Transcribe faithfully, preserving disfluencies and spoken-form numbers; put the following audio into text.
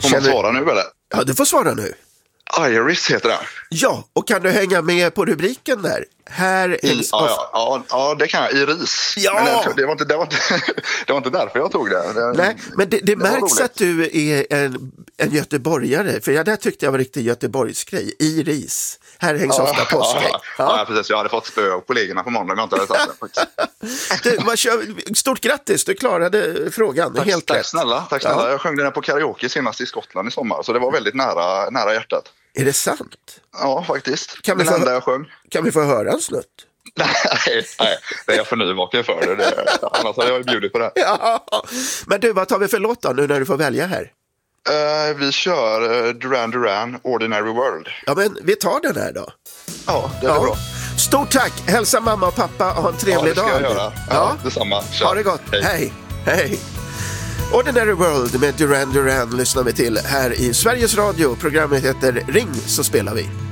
Får man svara nu eller? Ja, du får svara nu. Iris heter den. Ja, och kan du hänga med på rubriken där? Här I, hängs ja, ja, ja, ja, det kan jag. Iris. Ja! Men det, det, var inte, det, var inte, det var inte därför jag tog det. det Nej, men det, det, det märks roligt. att du är en, en göteborgare. För jag där tyckte jag var riktigt göteborgsgrej. Iris. Här hängs ja, ofta påskägg. Ja, ja. ja, precis. Jag hade fått spö av kollegorna på måndag om jag inte hade tagit det. Du, man kör, stort grattis, du klarade frågan. Tack, helt tack rätt. snälla. Tack snälla. Ja. Jag sjöng den här på karaoke senast i Skottland i sommar. Så det var väldigt nära, nära hjärtat. Är det sant? Ja, faktiskt. Kan vi den få- enda jag sjöng. Kan vi få höra en snutt? Nej, nej, det är jag för nyvaken för. Det, det, annars hade jag bjudit på det. Ja. Men du, vad tar vi för låt då, nu när du får välja här? Uh, vi kör uh, Duran Duran, Ordinary World. Ja, men vi tar den här då. Ja, det är Ja. bra. Stort tack, hälsa mamma och pappa och ha en Ja, trevlig det ska dag. jag göra. Ja, Ja. detsamma. Kör. Ha det gott, Hej. hej, hej. Ordinary World med Duran Duran lyssnar vi till här i Sveriges Radio. Programmet heter Ring så spelar vi.